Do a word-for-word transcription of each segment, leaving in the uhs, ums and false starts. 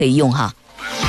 可以用哈。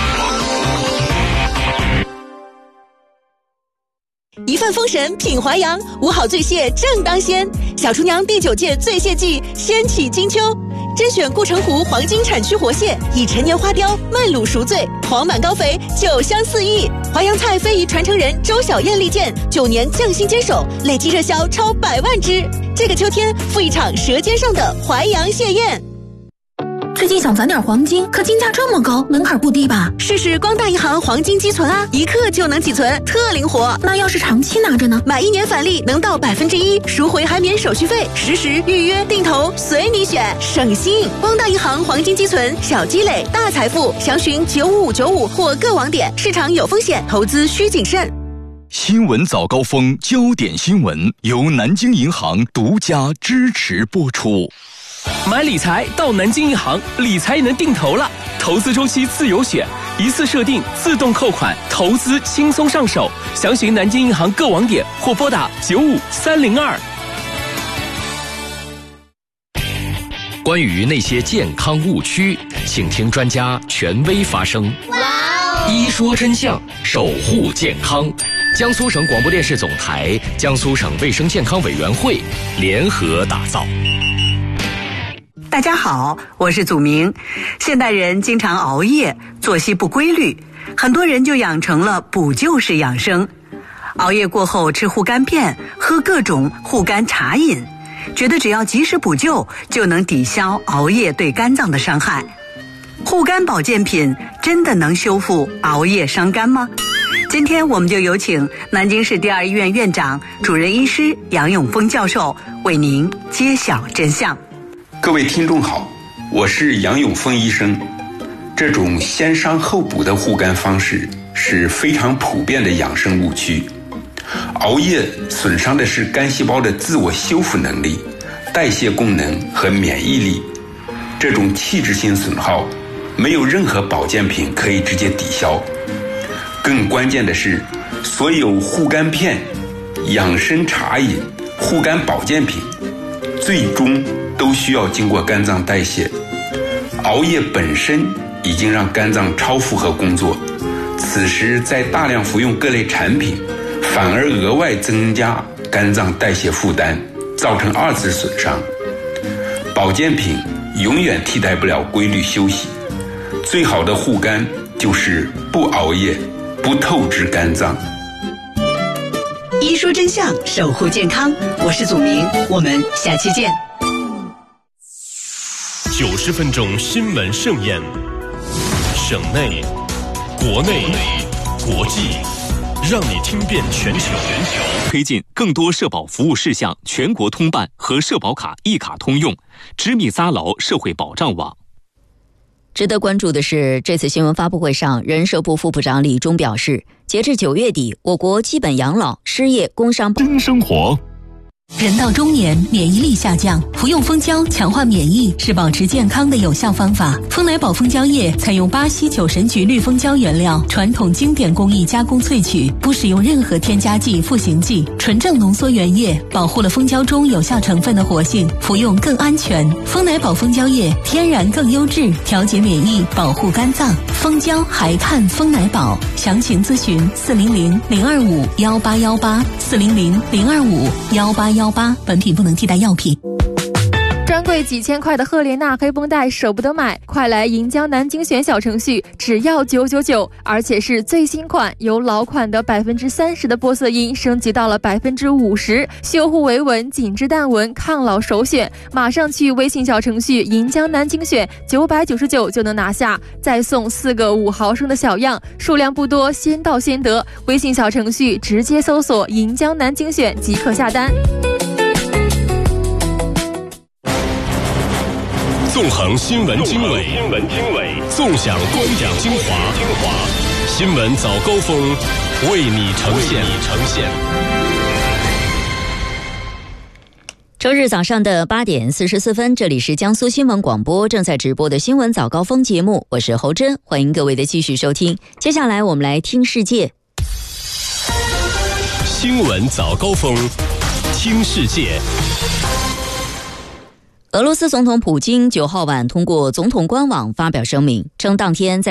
一份封神品淮阳，五好醉蟹正当鲜。小厨娘第九届醉蟹季掀起金秋，甄选护城湖黄金产区活蟹，以陈年花雕慢卤熟醉，黄满高肥，酒香四溢。淮扬菜非遗传承人周小燕力荐，九年匠心坚守，累计热销超百万只。这个秋天赴一场舌尖上的淮扬蟹宴。 最近想攒点黄金，可金价这么高，门槛不低吧？ 试试光大银行黄金积存啊，一刻就能积存，特灵活。 那要是长期拿着呢？ 买一年返利能到百分之一，赎回还免手续费，实时预约定投随你选，省心。光大银行黄金积存，小积累大财富，详询九五五九五或各网点。市场有风险，投资需谨慎。 新闻早高峰，焦点新闻由南京银行独家支持播出。 买理财到南京银行，理财能定投了。投资周期自由选，一次设定自动扣款，投资轻松上手。详询南京银行各网点或拨打九五三零二。 关于那些健康误区，请听专家权威发声。哇哦！一说真相，守护健康。江苏省广播电视总台、江苏省卫生健康委员会联合打造。 大家好，我是祖明。现代人经常熬夜，作息不规律，很多人就养成了补救式养生。熬夜过后吃护肝片，喝各种护肝茶饮，觉得只要及时补救，就能抵消熬夜对肝脏的伤害。护肝保健品真的能修复熬夜伤肝吗？今天我们就有请南京市第二医院院长、主任医师杨永峰教授为您揭晓真相。 各位听众好，我是杨永峰医生。这种先伤后补的护肝方式是非常普遍的养生误区。熬夜损伤的是肝细胞的自我修复能力、代谢功能和免疫力。这种器质性损耗，没有任何保健品可以直接抵消。更关键的是，所有护肝片、养生茶饮、护肝保健品，最终都需要经过肝脏代谢。熬夜本身已经让肝脏超负荷工作，此时再大量服用各类产品，反而额外增加肝脏代谢负担，造成二次损伤。保健品永远替代不了规律休息，最好的护肝就是不熬夜，不透支肝脏。 一说真相，守护健康，我是祖明，我们下期见。 九十分钟新闻盛宴，省内、国内、国际，让你听遍全球。 推进更多社保服务事项全国通办和社保卡一卡通用，织密扎牢社会保障网。 值得关注的是，这次新闻发布会上，人社部副部长李忠表示，截至九月底，我国基本养老、失业、工伤真生活。 人到中年，免疫力下降，服用蜂胶强化免疫是保持健康的有效方法。蜂奶宝蜂胶液采用巴西九神菊绿蜂胶原料，传统经典工艺加工萃取，不使用任何添加剂、赋形剂，纯正浓缩原液，保护了蜂胶中有效成分的活性，服用更安全。蜂奶宝蜂胶液天然更优质，调节免疫，保护肝脏。蜂胶还看蜂奶宝，详情咨询四零零零二五幺八幺八四零零零二五幺八幺八。本品不能替代药品。 专柜几千块的赫莲娜黑绷带舍不得买，快来银江南京选小程序，只要九九九，而且是最新款，由老款的百分之三十的玻色因升级到了百分之五十，修护维稳、紧致淡纹、抗老首选。马上去微信小程序银江南京选，九百九十九就能拿下，再送四个五毫升的小样，数量不多，先到先得。微信小程序直接搜索银江南京选即可下单。 纵横新闻经纬，新闻经纬，纵享观点精华，精华新闻早高峰为你呈现，呈现。 周日早上的八点四十四分，这里是江苏新闻广播正在直播的新闻早高峰节目，我是侯珍，欢迎各位的继续收听。接下来我们来听世界。 新闻早高峰，听世界。 俄罗斯总统普京九号晚通过总统官网发表声明，称当天在